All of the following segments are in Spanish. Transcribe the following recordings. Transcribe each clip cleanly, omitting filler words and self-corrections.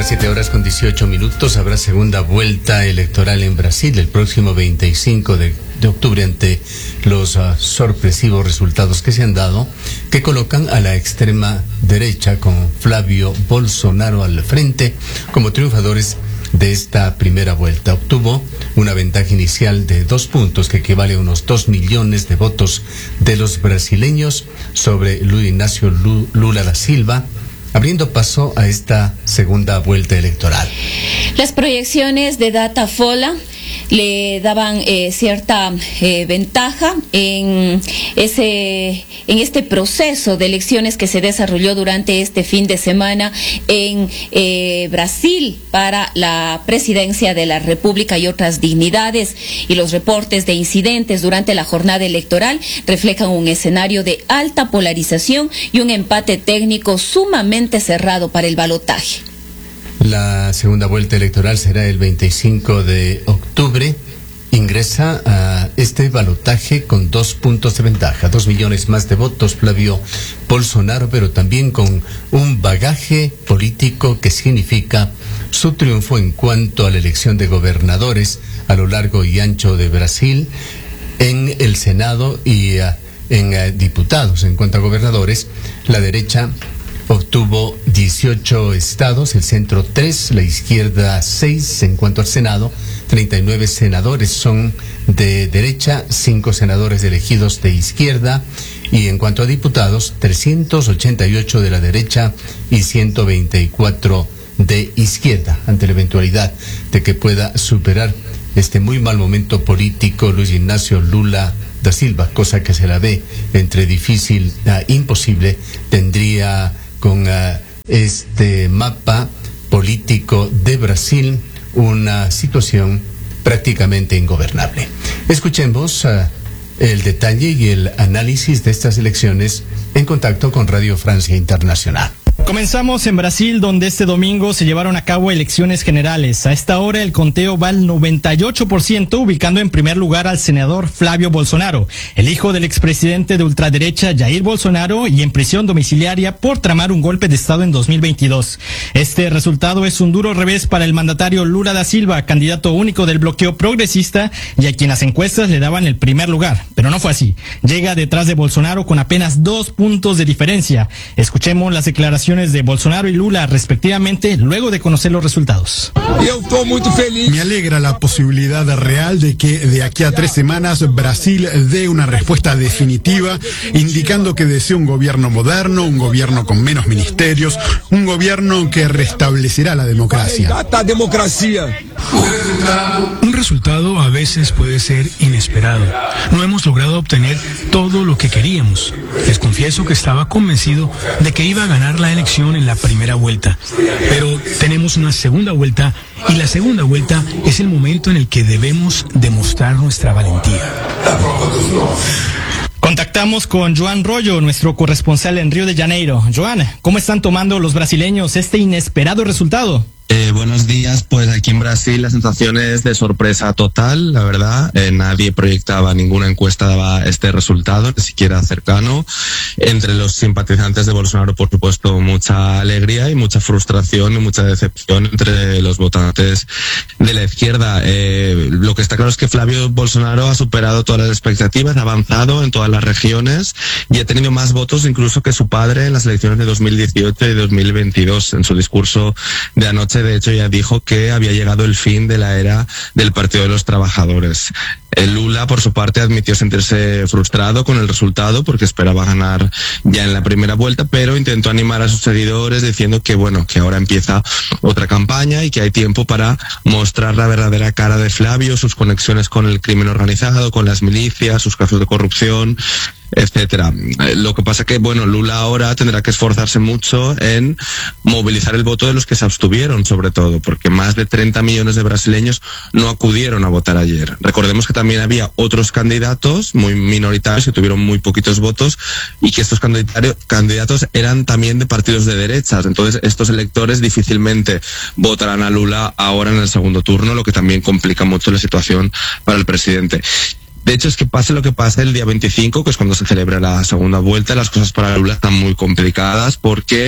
7:18. Habrá segunda vuelta electoral en Brasil el próximo 25 de octubre ante los sorpresivos resultados que se han dado, que colocan a la extrema derecha con Flavio Bolsonaro al frente como triunfadores de esta primera vuelta. Obtuvo una ventaja inicial de 2 puntos que equivale a unos 2 millones de votos de los brasileños sobre Luiz Inácio Lula da Silva, abriendo paso a esta segunda vuelta electoral. Las proyecciones de Datafolha le daban cierta ventaja en este proceso de elecciones que se desarrolló durante este fin de semana en Brasil para la presidencia de la República y otras dignidades, y los reportes de incidentes durante la jornada electoral reflejan un escenario de alta polarización y un empate técnico sumamente cerrado para el balotaje. La segunda vuelta electoral será el 25 de octubre. Ingresa a este balotaje con 2 puntos de ventaja, 2 millones más de votos Flavio Bolsonaro, pero también con un bagaje político que significa su triunfo en cuanto a la elección de gobernadores a lo largo y ancho de Brasil, en el Senado y en diputados. En cuanto a gobernadores, la derecha obtuvo 18 estados, el centro 3, la izquierda 6. En cuanto al Senado, 39 senadores son de derecha, 5 senadores elegidos de izquierda, y en cuanto a diputados, 388 de la derecha y 124 de izquierda. Ante la eventualidad de que pueda superar este muy mal momento político Luiz Inácio Lula da Silva, cosa que se la ve entre difícil a imposible, tendría con este mapa político de Brasil una situación prácticamente ingobernable. Escuchemos el detalle y el análisis de estas elecciones en contacto con Radio Francia Internacional. Comenzamos en Brasil, donde este domingo se llevaron a cabo elecciones generales. A esta hora el conteo va al 98%, ubicando en primer lugar al senador Flavio Bolsonaro, el hijo del expresidente de ultraderecha Jair Bolsonaro, y en prisión domiciliaria por tramar un golpe de Estado en 2022. Este resultado es un duro revés para el mandatario Lula da Silva, candidato único del bloqueo progresista y a quien las encuestas le daban el primer lugar. Pero no fue así. Llega detrás de Bolsonaro con apenas 2 puntos de diferencia. Escuchemos las declaraciones de Bolsonaro y Lula respectivamente luego de conocer los resultados. Me alegra la posibilidad real de que de aquí a 3 semanas Brasil dé una respuesta definitiva, indicando que desea un gobierno moderno, un gobierno con menos ministerios, un gobierno que restablecerá la democracia. Un resultado a veces puede ser inesperado. No hemos logrado obtener todo lo que queríamos. Les confieso que estaba convencido de que iba a ganar la elección en la primera vuelta, pero tenemos una segunda vuelta, y la segunda vuelta es el momento en el que debemos demostrar nuestra valentía. Contactamos con Joan Rollo, nuestro corresponsal en Río de Janeiro. Joan, ¿cómo están tomando los brasileños este inesperado resultado? Buenos días. Pues aquí en Brasil la sensación es de sorpresa total, la verdad. Nadie proyectaba, ninguna encuesta daba este resultado, ni siquiera cercano. Entre los simpatizantes de Bolsonaro, por supuesto, mucha alegría y mucha frustración y mucha decepción entre los votantes de la izquierda. Lo que está claro es que Flavio Bolsonaro ha superado todas las expectativas, ha avanzado en todas las regiones y ha tenido más votos incluso que su padre en las elecciones de 2018 y 2022. En su discurso de anoche, de hecho, ya dijo que había llegado el fin de la era del Partido de los Trabajadores. Lula, por su parte, admitió sentirse frustrado con el resultado porque esperaba ganar ya en la primera vuelta, pero intentó animar a sus seguidores diciendo que, bueno, que ahora empieza otra campaña y que hay tiempo para mostrar la verdadera cara de Flavio, sus conexiones con el crimen organizado, con las milicias, sus casos de corrupción, etcétera. Lo que pasa que, bueno, Lula ahora tendrá que esforzarse mucho en movilizar el voto de los que se abstuvieron, sobre todo, porque más de 30 millones de brasileños no acudieron a votar ayer. Recordemos que también había otros candidatos muy minoritarios que tuvieron muy poquitos votos y que estos candidatos eran también de partidos de derechas. Entonces, estos electores difícilmente votarán a Lula ahora en el segundo turno, lo que también complica mucho la situación para el presidente. De hecho, es que pase lo que pase el día 25, que es cuando se celebra la segunda vuelta, las cosas para Lula están muy complicadas porque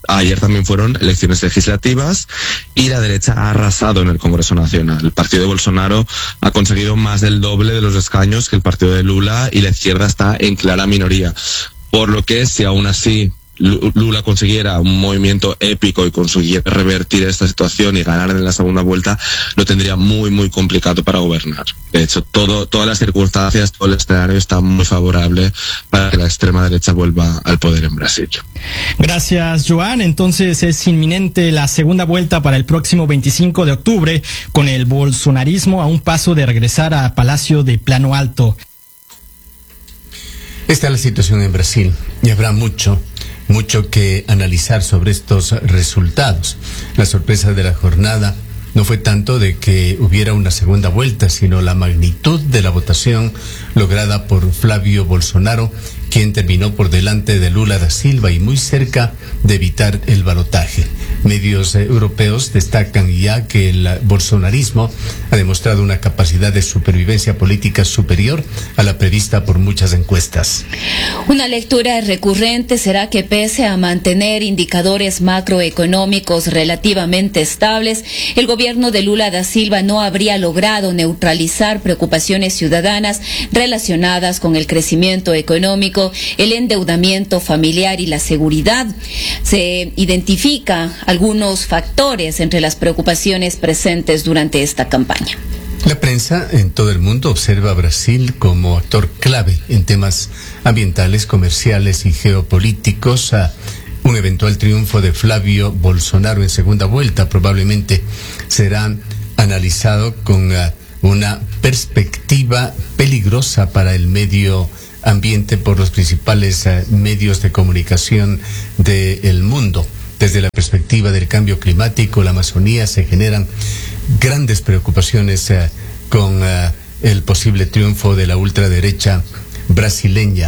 Ayer también fueron elecciones legislativas y la derecha ha arrasado en el Congreso Nacional. El partido de Bolsonaro ha conseguido más del doble de los escaños que el partido de Lula y la izquierda está en clara minoría. Por lo que, si aún así Lula consiguiera un movimiento épico y consiguiera revertir esta situación y ganar en la segunda vuelta, lo tendría muy, muy complicado para gobernar. De hecho, todas las circunstancias, todo el escenario está muy favorable para que la extrema derecha vuelva al poder en Brasil. Gracias, Joan. Entonces es inminente la segunda vuelta para el próximo 25 de octubre, con el bolsonarismo a un paso de regresar a Palacio de Plano Alto. Esta es la situación en Brasil y habrá mucho que analizar sobre estos resultados. La sorpresa de la jornada no fue tanto de que hubiera una segunda vuelta, sino la magnitud de la votación lograda por Flavio Bolsonaro, quien terminó por delante de Lula da Silva y muy cerca de evitar el balotaje. Medios europeos destacan ya que el bolsonarismo ha demostrado una capacidad de supervivencia política superior a la prevista por muchas encuestas. Una lectura recurrente será que pese a mantener indicadores macroeconómicos relativamente estables, el gobierno de Lula da Silva no habría logrado neutralizar preocupaciones ciudadanas relacionadas con el crecimiento económico, el endeudamiento familiar y la seguridad. Se identifica algunos factores entre las preocupaciones presentes durante esta campaña. La prensa en todo el mundo observa a Brasil como actor clave en temas ambientales, comerciales y geopolíticos. Un eventual triunfo de Flavio Bolsonaro en segunda vuelta probablemente será analizado con una perspectiva peligrosa para el medio ambiente por los principales medios de comunicación del mundo. Desde la perspectiva del cambio climático, la Amazonía, se generan grandes preocupaciones con el posible triunfo de la ultraderecha brasileña.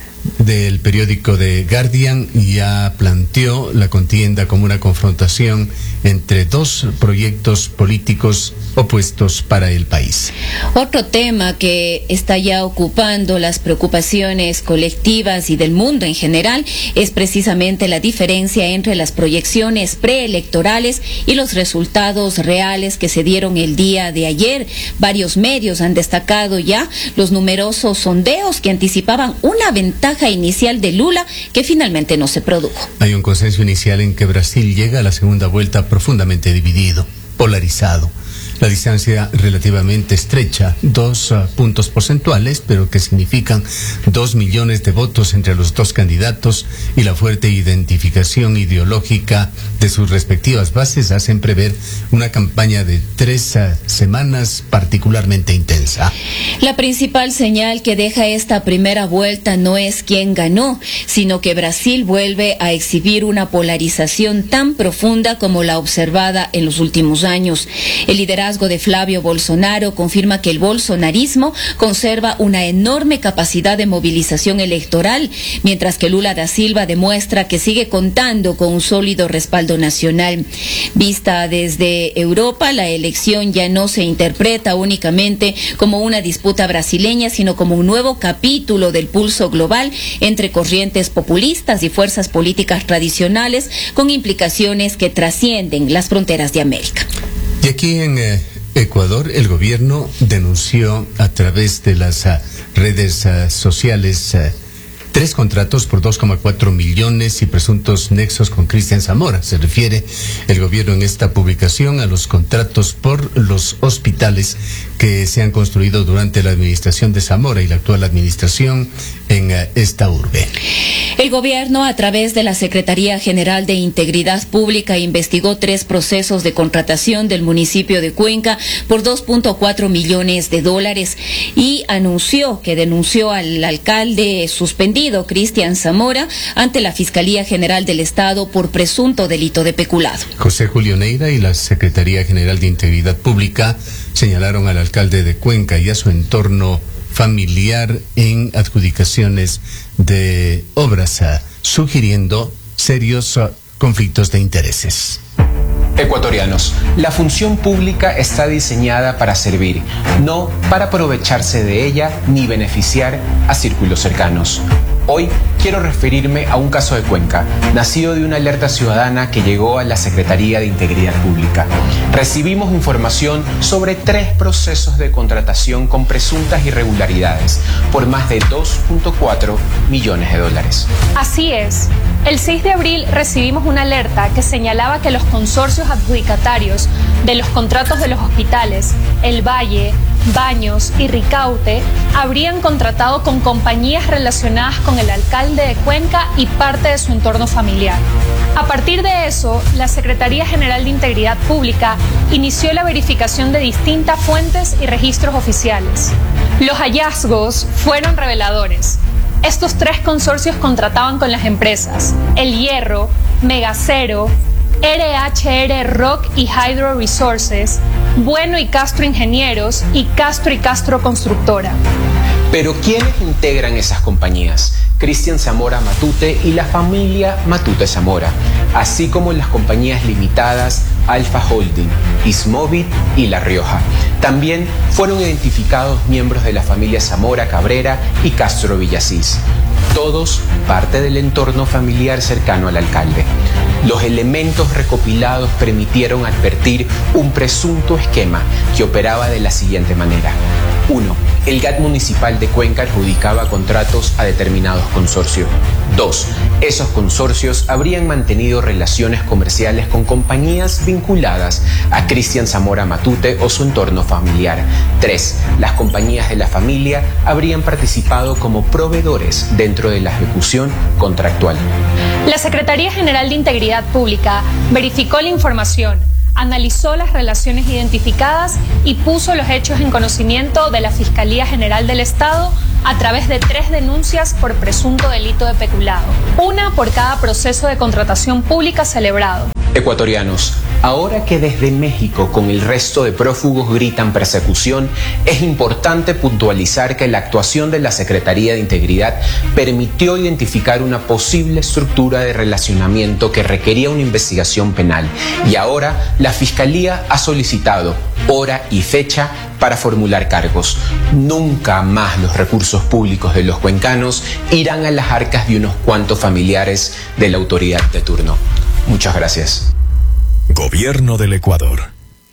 Del periódico The Guardian ya planteó la contienda como una confrontación entre dos proyectos políticos opuestos para el país. Otro tema que está ya ocupando las preocupaciones colectivas y del mundo en general es precisamente la diferencia entre las proyecciones preelectorales y los resultados reales que se dieron el día de ayer. Varios medios han destacado ya los numerosos sondeos que anticipaban una ventaja inicial de Lula que finalmente no se produjo. Hay un consenso inicial en que Brasil llega a la segunda vuelta profundamente dividido, polarizado. La distancia relativamente estrecha, 2 puntos porcentuales, pero que significan 2 millones de votos entre los dos candidatos, y la fuerte identificación ideológica de sus respectivas bases hacen prever una campaña de 3 semanas particularmente intensa. La principal señal que deja esta primera vuelta no es quién ganó, sino que Brasil vuelve a exhibir una polarización tan profunda como la observada en los últimos años. El liderazgo de Flavio Bolsonaro confirma que el bolsonarismo conserva una enorme capacidad de movilización electoral, mientras que Lula da Silva demuestra que sigue contando con un sólido respaldo nacional. Vista desde Europa, la elección ya no se interpreta únicamente como una disputa brasileña, sino como un nuevo capítulo del pulso global entre corrientes populistas y fuerzas políticas tradicionales, con implicaciones que trascienden las fronteras de América. Y aquí en Ecuador, el gobierno denunció a través de las redes sociales 3 contratos por 2,4 millones y presuntos nexos con Cristian Zamora. Se refiere el gobierno en esta publicación a los contratos por los hospitales que se han construido durante la administración de Zamora y la actual administración en esta urbe. El gobierno, a través de la Secretaría General de Integridad Pública, investigó 3 procesos de contratación del municipio de Cuenca por 2.4 millones de dólares y anunció que denunció al alcalde suspendido, Cristian Zamora, ante la Fiscalía General del Estado por presunto delito de peculado. José Julio Neira y la Secretaría General de Integridad Pública señalaron al alcalde de Cuenca y a su entorno familiar en adjudicaciones de obras, sugiriendo serios conflictos de intereses. Ecuatorianos, la función pública está diseñada para servir, no para aprovecharse de ella ni beneficiar a círculos cercanos. Hoy quiero referirme a un caso de Cuenca, nacido de una alerta ciudadana que llegó a la Secretaría de Integridad Pública. Recibimos información sobre 3 procesos de contratación con presuntas irregularidades por más de 2.4 millones de dólares. Así es. El 6 de abril recibimos una alerta que señalaba que los consorcios adjudicatarios de los contratos de los hospitales El Valle, Baños y Ricaute habrían contratado con compañías relacionadas con el alcalde de Cuenca y parte de su entorno familiar. A partir de eso, la Secretaría General de Integridad Pública inició la verificación de distintas fuentes y registros oficiales. Los hallazgos fueron reveladores. Estos 3 consorcios contrataban con las empresas El Hierro, Megacero, RHR Rock y Hydro Resources, Bueno y Castro Ingenieros y Castro Constructora. Pero ¿quiénes integran esas compañías? Cristian Zamora Matute y la familia Matute Zamora, así como las compañías limitadas Alfa Holding, Ismovit y La Rioja. También fueron identificados miembros de la familia Zamora Cabrera y Castro Villasís, todos parte del entorno familiar cercano al alcalde. Los elementos recopilados permitieron advertir un presunto esquema que operaba de la siguiente manera. 1. El GAT municipal de Cuenca adjudicaba contratos a determinados consorcios. 2. Esos consorcios habrían mantenido relaciones comerciales con compañías vinculadas a Cristian Zamora Matute o su entorno familiar. 3. Las compañías de la familia habrían participado como proveedores dentro de la ejecución contractual. La Secretaría General de Integridad Pública verificó la información, analizó las relaciones identificadas y puso los hechos en conocimiento de la Fiscalía General del Estado a través de 3 denuncias por presunto delito de peculado, una por cada proceso de contratación pública celebrado. Ecuatorianos, ahora que desde México con el resto de prófugos gritan persecución, es importante puntualizar que la actuación de la Secretaría de Integridad permitió identificar una posible estructura de relacionamiento que requería una investigación penal y ahora la Fiscalía ha solicitado hora y fecha para formular cargos. Nunca más los recursos públicos de los cuencanos irán a las arcas de unos cuantos familiares de la autoridad de turno. Muchas gracias. Gobierno del Ecuador.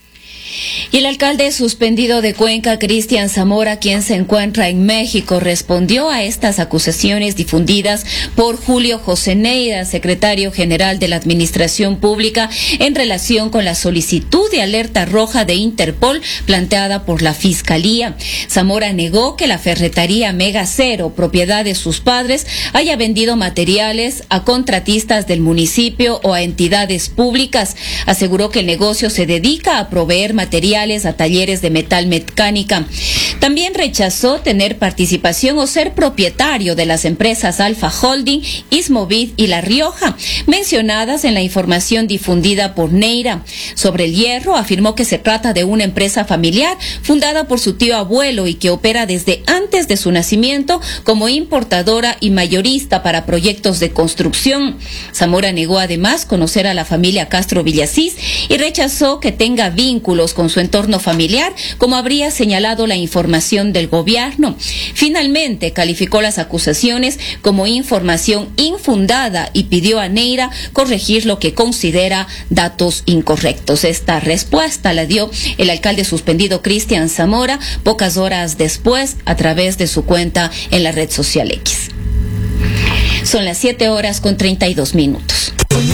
Y el alcalde suspendido de Cuenca, Cristian Zamora, quien se encuentra en México, respondió a estas acusaciones difundidas por Julio José Neira, secretario general de la Administración Pública, en relación con la solicitud de alerta roja de Interpol planteada por la Fiscalía. Zamora negó que la ferretería Megacero, propiedad de sus padres, haya vendido materiales a contratistas del municipio o a entidades públicas. Aseguró que el negocio se dedica a proveer materiales a talleres de metal mecánica. También rechazó tener participación o ser propietario de las empresas Alfa Holding, Ismovit y La Rioja, mencionadas en la información difundida por Neira. Sobre El Hierro, afirmó que se trata de una empresa familiar fundada por su tío abuelo y que opera desde antes de su nacimiento como importadora y mayorista para proyectos de construcción. Zamora negó además conocer a la familia Castro Villasís y rechazó que tenga vínculos con su entorno familiar, como habría señalado la información del gobierno. Finalmente, calificó las acusaciones como información infundada y pidió a Neira corregir lo que considera datos incorrectos. Esta respuesta la dio el alcalde suspendido Cristian Zamora pocas horas después a través de su cuenta en la red social X. Son las 7:32.